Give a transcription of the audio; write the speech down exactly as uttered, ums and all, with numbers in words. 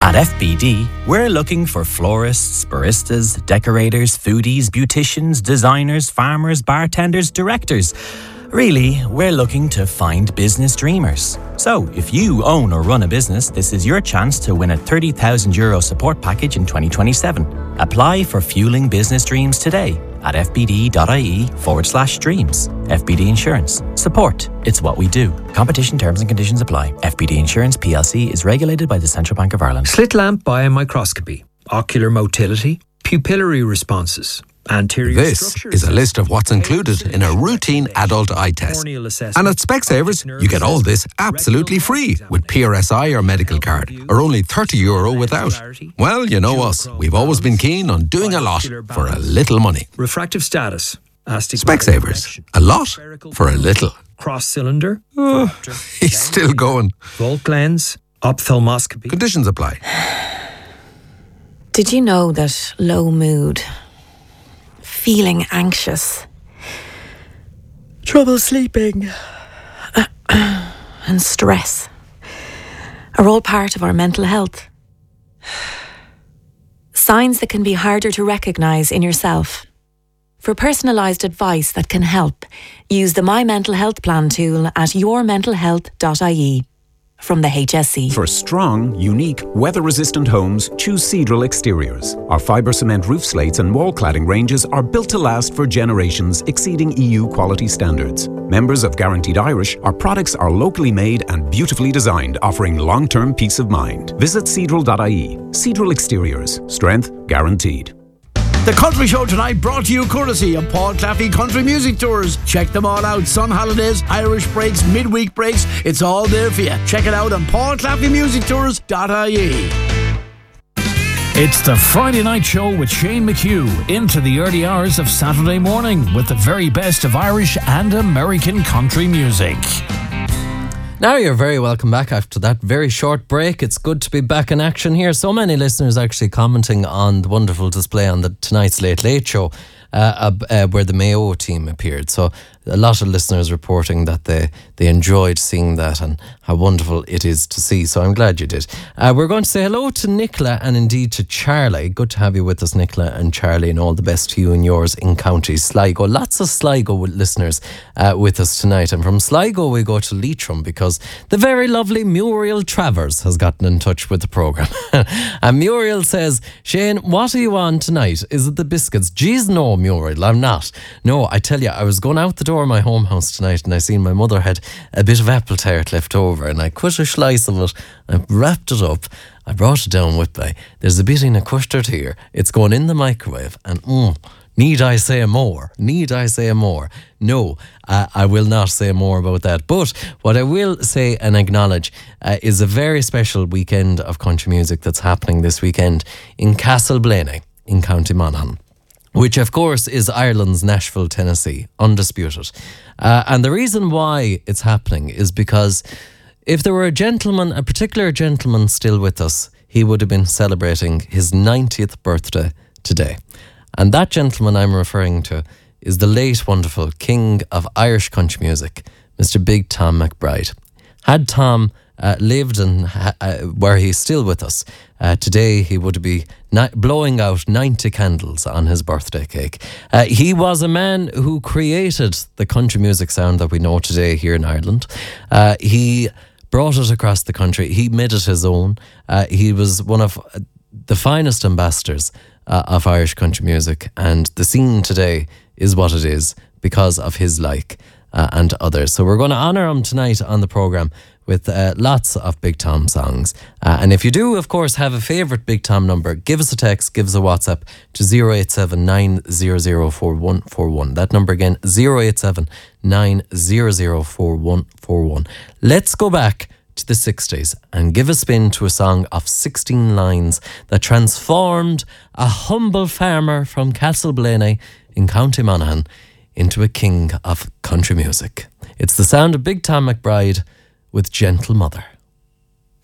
At F B D, we're looking for florists, baristas, decorators, foodies, beauticians, designers, farmers, bartenders, directors. Really, we're looking to find business dreamers. So, if you own or run a business, this is your chance to win a thirty thousand euro support package in twenty twenty-seven. Apply for Fueling Business Dreams today at fbd.ie forward slash dreams. F B D Insurance. Support. It's what we do. Competition terms and conditions apply. F B D Insurance P L C is regulated by the Central Bank of Ireland. Slit lamp biomicroscopy, ocular motility, pupillary responses. This is a list of what's included in a routine adult eye test. And at Specsavers, you get all this absolutely free with P R S I or medical card, or only thirty euro without. Well, you know us. We've always been keen on doing a lot for a little money. Refractive status. Specsavers. A lot for a little. Cross cylinder. Oh, he's still going. Volt lens. Ophthalmoscopy. Conditions apply. Did you know that low mood, feeling anxious, trouble sleeping, and stress are all part of our mental health? Signs that can be harder to recognise in yourself. For personalised advice that can help, use the My Mental Health Plan tool at your mental health dot I E. From the H S C. For strong, unique, weather-resistant homes, choose Seadrill Exteriors. Our fibre cement roof slates and wall cladding ranges are built to last for generations, exceeding E U quality standards. Members of Guaranteed Irish, our products are locally made and beautifully designed, offering long-term peace of mind. Visit seadrill dot I E. Seadrill Exteriors. Strength guaranteed. The Country Show tonight brought to you courtesy of Paul Claffey Country Music Tours. Check them all out. Sun holidays, Irish breaks, midweek breaks. It's all there for you. Check it out on paul claffey music tours dot I E. It's the Friday Night Show with Shane McHugh into the early hours of Saturday morning with the very best of Irish and American country music. Now you're very welcome back after that very short break. It's good to be back in action here. So many listeners actually commenting on the wonderful display on the tonight's Late Late Show uh, uh, where the Mayo team appeared. So a lot of listeners reporting that they, they enjoyed seeing that and how wonderful it is to see. So I'm glad you did. Uh, we're going to say hello to Nicola and indeed to Charlie. Good to have you with us, Nicola and Charlie, and all the best to you and yours in County Sligo. Lots of Sligo listeners uh, with us tonight. And from Sligo we go to Leitrim because the very lovely Muriel Travers has gotten in touch with the programme. And Muriel says, Shane, what are you on tonight? Is it the biscuits? Geez, no, Muriel, I'm not. No, I tell you, I was going out the door of my home house tonight and I seen my mother had a bit of apple tart left over and I cut a slice of it, I wrapped it up, I brought it down with me. There's a bit in a custard here. It's going in the microwave and mm, need I say more? Need I say more? No, uh, I will not say more about that. But what I will say and acknowledge uh, is a very special weekend of country music that's happening this weekend in Castleblaney in County Monaghan, which of course is Ireland's Nashville, Tennessee, undisputed. Uh, and the reason why it's happening is because if there were a gentleman, a particular gentleman still with us, he would have been celebrating his ninetieth birthday today. And that gentleman I'm referring to is the late wonderful king of Irish country music, Mister Big Tom McBride. Had Tom uh, lived and ha- uh, where he's still with us, uh, today he would be ni- blowing out ninety candles on his birthday cake. Uh, he was a man who created the country music sound that we know today here in Ireland. Uh, he brought it across the country. He made it his own. Uh, he was one of the finest ambassadors uh, of Irish country music, and the scene today is what it is because of his like uh, and others. So we're going to honour him tonight on the programme with uh, lots of Big Tom songs. Uh, and if you do, of course, have a favourite Big Tom number, give us a text, give us a WhatsApp to zero eight seven nine zero zero four one four one. That number again, zero eight seven nine zero zero four one four one. Let's go back to the sixties and give a spin to a song of sixteen lines that transformed a humble farmer from Castleblaney in County Monaghan into a king of country music. It's the sound of Big Tom McBride with Gentle Mother.